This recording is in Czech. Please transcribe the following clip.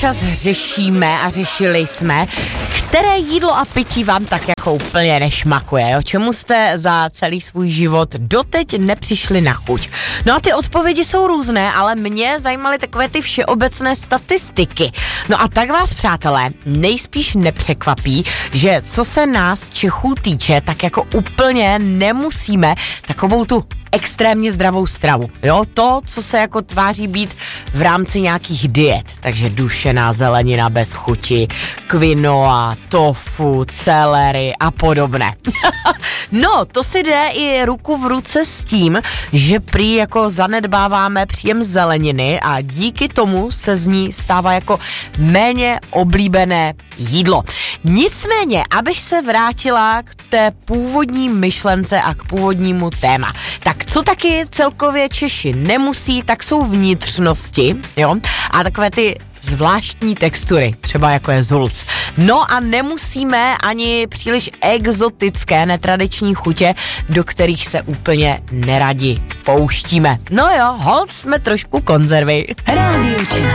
čas řešíme a řešili jsme, které jídlo a pití vám tak jako úplně nešmakuje, jo? Čemu jste za celý svůj život doteď nepřišli na chuť. No a ty odpovědi jsou různé, ale mě zajímaly takové ty všeobecné statistiky. No a tak vás, přátelé, nejspíš nepřekvapí, že co se nás Čechů týče, tak jako úplně nemusíme takovou tu extrémně zdravou stravu. Jo, to, co se jako tváří být v rámci nějakých diet. Takže dušená zelenina bez chuti, quinoa, tofu, celery a podobné. No, to si jde i ruku v ruce s tím, že prý jako zanedbáváme příjem zeleniny a díky tomu se z ní stává jako méně oblíbené jídlo. Nicméně, abych se vrátila k té původní myšlence a k původnímu téma. Tak co taky celkově Češi nemusí, tak jsou vnitřnosti, jo? A takové ty zvláštní textury, třeba jako je zulc. No a nemusíme ani příliš exotické, netradiční chutě, do kterých se úplně neradi pouštíme. No jo, holt jsme trošku konzervy. Rádio